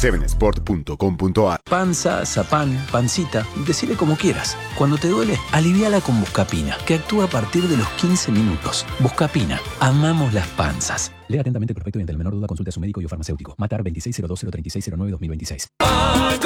7sport.com.ar. Panza, zapán, pancita, decile como quieras. Cuando te duele, aliviala con Buscapina, que actúa a partir de los 15 minutos. Buscapina, amamos las panzas. Lea atentamente el prospecto y ante la menor duda consulte a su médico y o farmacéutico. Matar 2602-03609-2026.